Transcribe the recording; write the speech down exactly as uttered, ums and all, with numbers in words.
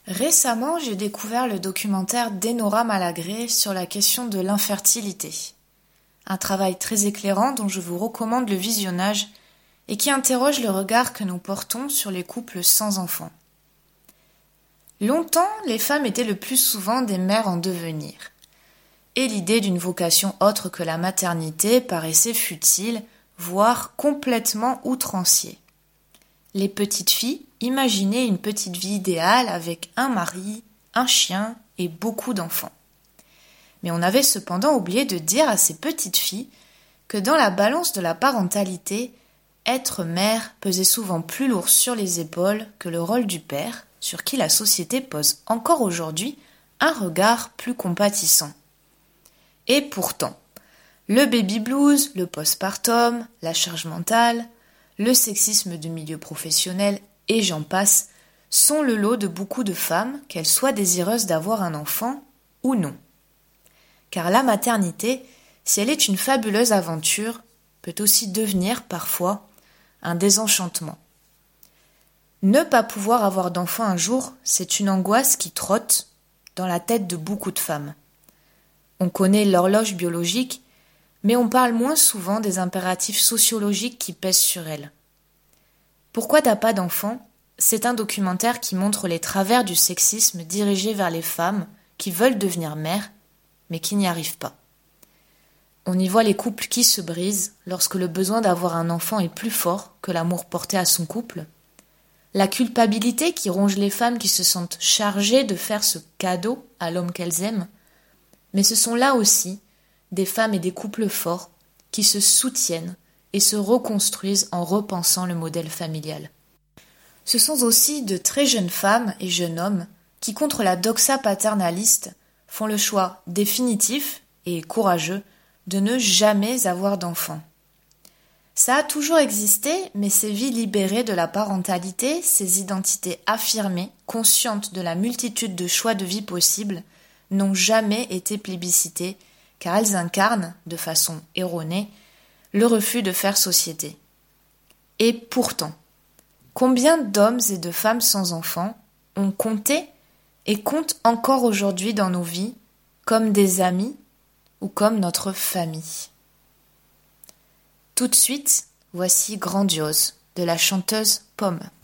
Récemment, j'ai découvert le documentaire d'Enora Malagré sur la question de l'infertilité. Un travail très éclairant dont je vous recommande le visionnage et qui interroge le regard que nous portons sur les couples sans enfants. Longtemps, les femmes étaient le plus souvent des mères en devenir. Et l'idée d'une vocation autre que la maternité paraissait futile, voire complètement outrancier. Les petites filles imaginaient une petite vie idéale avec un mari, un chien et beaucoup d'enfants. Mais on avait cependant oublié de dire à ces petites filles que dans la balance de la parentalité, être mère pesait souvent plus lourd sur les épaules que le rôle du père, sur qui la société pose encore aujourd'hui un regard plus compatissant. Et pourtant, le baby blues, le postpartum, la charge mentale, le sexisme de milieu professionnel et j'en passe sont le lot de beaucoup de femmes, qu'elles soient désireuses d'avoir un enfant ou non. Car la maternité, si elle est une fabuleuse aventure, peut aussi devenir parfois un désenchantement. Ne pas pouvoir avoir d'enfant un jour, c'est une angoisse qui trotte dans la tête de beaucoup de femmes. On connaît l'horloge biologique, mais on parle moins souvent des impératifs sociologiques qui pèsent sur elles. Pourquoi t'as pas d'enfant ? C'est un documentaire qui montre les travers du sexisme dirigé vers les femmes qui veulent devenir mères, mais qui n'y arrivent pas. On y voit les couples qui se brisent lorsque le besoin d'avoir un enfant est plus fort que l'amour porté à son couple, la culpabilité qui ronge les femmes qui se sentent chargées de faire ce cadeau à l'homme qu'elles aiment, mais ce sont là aussi des femmes et des couples forts qui se soutiennent et se reconstruisent en repensant le modèle familial. Ce sont aussi de très jeunes femmes et jeunes hommes qui, contre la doxa paternaliste, font le choix définitif et courageux de ne jamais avoir d'enfants. Ça a toujours existé, mais ces vies libérées de la parentalité, ces identités affirmées, conscientes de la multitude de choix de vie possibles, n'ont jamais été plébiscitées, car elles incarnent, de façon erronée, le refus de faire société. Et pourtant, combien d'hommes et de femmes sans enfants ont compté et comptent encore aujourd'hui dans nos vies comme des amis ou comme notre famille. Tout de suite, voici Grandiose de la chanteuse Pomme.